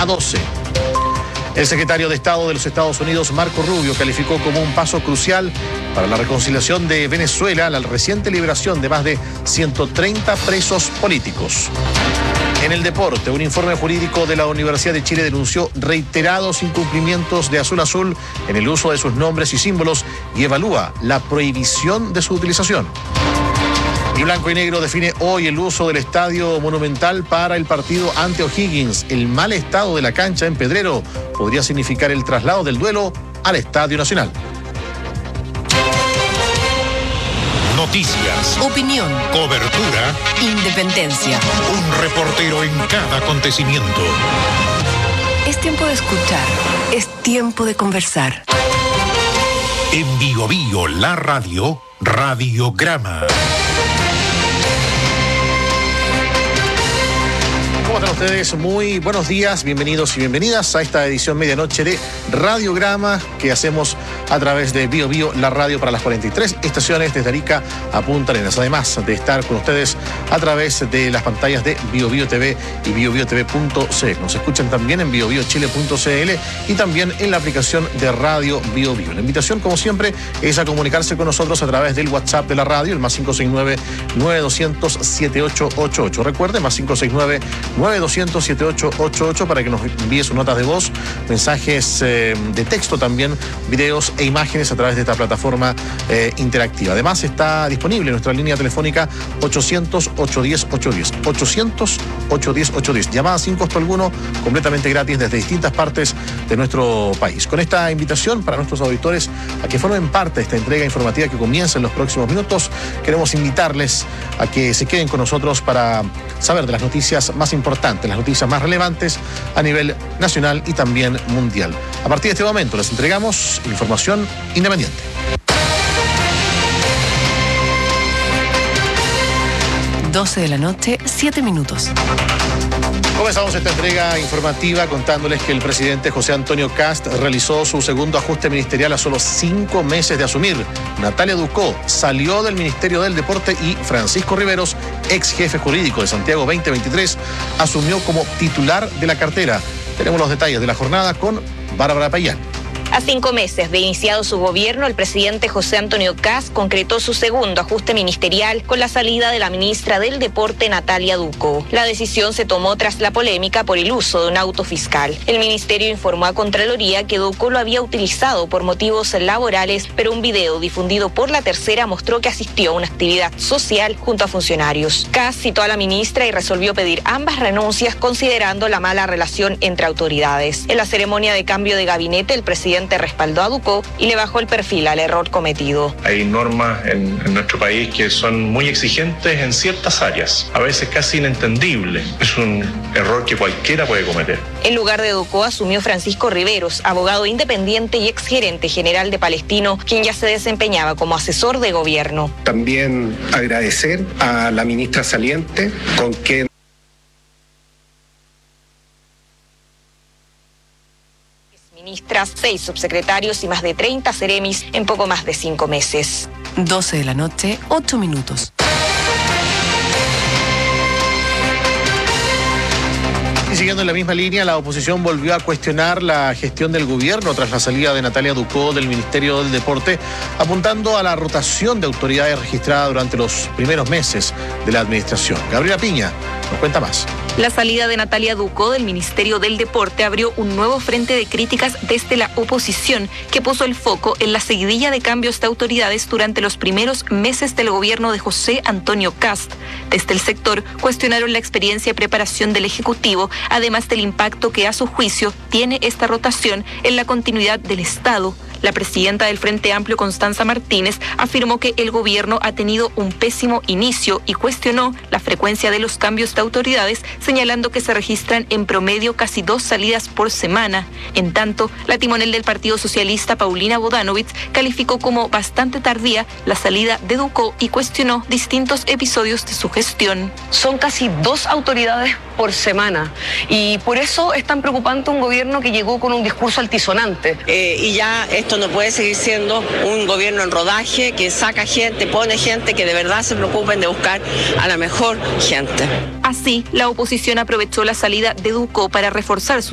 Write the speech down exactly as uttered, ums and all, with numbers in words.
a doce. El secretario de Estado de los Estados Unidos, Marco Rubio, calificó como un paso crucial para la reconciliación de Venezuela la reciente liberación de más de ciento treinta presos políticos. En el deporte, un informe jurídico de la Universidad de Chile denunció reiterados incumplimientos de Azul Azul en el uso de sus nombres y símbolos y evalúa la prohibición de su utilización. Y Blanco y Negro define hoy el uso del Estadio Monumental para el partido ante O'Higgins. El mal estado de la cancha en Pedrero podría significar el traslado del duelo al Estadio Nacional. Noticias, opinión, cobertura, independencia. Un reportero en cada acontecimiento. Es tiempo de escuchar, es tiempo de conversar. En Bio Bio, la radio, Radiograma. ¿Cómo están ustedes? Muy buenos días, bienvenidos y bienvenidas a esta edición medianoche de Radiograma que hacemos a través de Bio Bio, la radio para las cuarenta y tres estaciones desde Arica a Punta Arenas. Además de estar con ustedes a través de las pantallas de Bio Bio T V y bio bio t v punto c l. Nos escuchan también en bio bio chile punto c l y también en la aplicación de Radio Bio Bio. La invitación, como siempre, es a comunicarse con nosotros a través del WhatsApp de la radio, el más cinco seis nueve, nueve dos cero cero, siete ocho ocho ocho. Recuerde, más cinco seis nueve, nueve dos cero cero, siete ocho ocho ocho para que nos envíe sus notas de voz, mensajes eh, de texto también, videos e imágenes a través de esta plataforma eh, interactiva. Además está disponible nuestra línea telefónica ochocientos, ochocientos diez, ochocientos diez. ochocientos, ochocientos diez, ochocientos diez. Llamada sin costo alguno, completamente gratis desde distintas partes de nuestro país. Con esta invitación para nuestros auditores a que formen parte de esta entrega informativa que comienza en los próximos minutos, queremos invitarles a que se queden con nosotros para saber de las noticias más importantes, las noticias más relevantes a nivel nacional y también mundial. A partir de este momento les entregamos información independiente. doce de la noche, siete minutos. Comenzamos esta entrega informativa contándoles que el presidente José Antonio Kast realizó su segundo ajuste ministerial a solo cinco meses de asumir. Natalia Ducó salió del Ministerio del Deporte y Francisco Riveros, ex jefe jurídico de Santiago veinte veintitrés, asumió como titular de la cartera. Tenemos los detalles de la jornada con Bárbara Payán. A cinco meses de iniciado su gobierno, el presidente José Antonio Kast concretó su segundo ajuste ministerial con la salida de la ministra del Deporte, Natalia Ducó. La decisión se tomó tras la polémica por el uso de un auto fiscal. El ministerio informó a Contraloría que Ducó lo había utilizado por motivos laborales, pero un video difundido por La Tercera mostró que asistió a una actividad social junto a funcionarios. Kast citó a la ministra y resolvió pedir ambas renuncias considerando la mala relación entre autoridades. En la ceremonia de cambio de gabinete, el presidente respaldó a Ducó y le bajó el perfil al error cometido. Hay normas en, en nuestro país que son muy exigentes en ciertas áreas, a veces casi inentendibles. Es un error que cualquiera puede cometer. En lugar de Ducó asumió Francisco Riveros, abogado independiente y exgerente general de Palestino, quien ya se desempeñaba como asesor de gobierno. También agradecer a la ministra saliente, con quien ministras, seis subsecretarios y más de treinta seremis en poco más de cinco meses. doce de la noche, ocho minutos. Y siguiendo en la misma línea, la oposición volvió a cuestionar la gestión del gobierno tras la salida de Natalia Ducó del Ministerio del Deporte, apuntando a la rotación de autoridades registrada durante los primeros meses de la administración. Gabriela Piña nos cuenta más. La salida de Natalia Ducó del Ministerio del Deporte abrió un nuevo frente de críticas desde la oposición, que puso el foco en la seguidilla de cambios de autoridades durante los primeros meses del gobierno de José Antonio Kast. Desde el sector cuestionaron la experiencia y preparación del Ejecutivo, además del impacto que a su juicio tiene esta rotación en la continuidad del Estado. La presidenta del Frente Amplio, Constanza Martínez, afirmó que el gobierno ha tenido un pésimo inicio y cuestionó la frecuencia de los cambios de autoridades, señalando que se registran en promedio casi dos salidas por semana. En tanto, la timonel del Partido Socialista, Paulina Bodanovich, calificó como bastante tardía la salida de Ducó y cuestionó distintos episodios de su gestión. Son casi dos autoridades por semana y por eso es tan preocupante un gobierno que llegó con un discurso altisonante. Eh, y ya esto no puede seguir siendo un gobierno en rodaje que saca gente, pone gente que de verdad se preocupen de buscar a la mejor gente. Así, la oposición aprovechó la salida de Ducó para reforzar su